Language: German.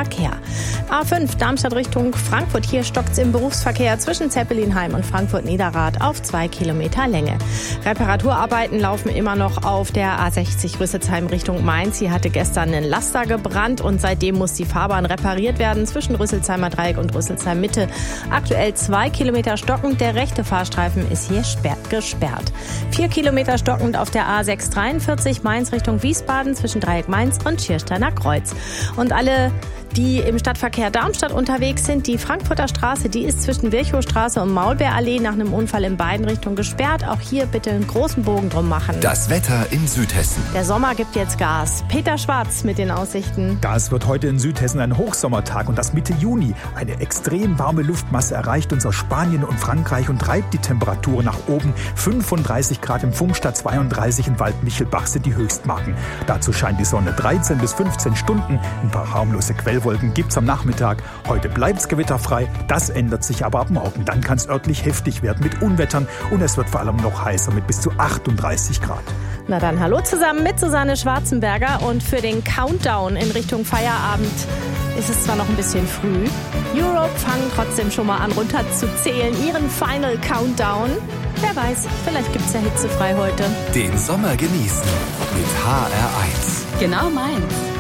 Verkehr. A5 Darmstadt Richtung Frankfurt. Hier stockt's im Berufsverkehr zwischen Zeppelinheim und Frankfurt-Niederrad auf 2 Kilometer Länge. Reparaturarbeiten laufen immer noch auf der A60 Rüsselsheim Richtung Mainz. Hier hatte gestern ein Laster gebrannt und seitdem muss die Fahrbahn repariert werden zwischen Rüsselsheimer Dreieck und Rüsselsheim Mitte. Aktuell 2 Kilometer stockend. Der rechte Fahrstreifen ist hier gesperrt. 4 Kilometer stockend auf der A643 Mainz Richtung Wiesbaden zwischen Dreieck Mainz und Schiersteiner Kreuz. Und alle, die im Stadtverkehr Darmstadt unterwegs sind, die Frankfurter Straße, die ist zwischen Virchowstraße und Maulbeerallee nach einem Unfall in beiden Richtungen gesperrt. Auch hier bitte einen großen Bogen drum machen. Das Wetter in Südhessen. Der Sommer gibt jetzt Gas. Peter Schwarz mit den Aussichten. Das wird heute in Südhessen ein Hochsommertag und das Mitte Juni. Eine extrem warme Luftmasse erreicht uns aus Spanien und Frankreich und treibt die Temperatur nach oben. 35 Grad im Pfungstadt, 32 in Waldmichelbach sind die Höchstmarken. Dazu scheint die Sonne 13 bis 15 Stunden. Ein paar harmlose Quellwolken gibt's am Nachmittag. Heute bleibt's gewitterfrei. Das ändert sich aber ab morgen. Dann kann's örtlich heftig werden mit Unwettern und es wird vor allem noch heißer mit bis zu 38 Grad. Na dann hallo zusammen mit Susanne Schwarzenberger und für den Countdown in Richtung Feierabend ist es zwar noch ein bisschen früh. Europe fangen trotzdem schon mal an runter zu zählen. Ihren Final Countdown. Wer weiß, vielleicht gibt's ja hitzefrei heute. Den Sommer genießen mit HR1. Genau meins.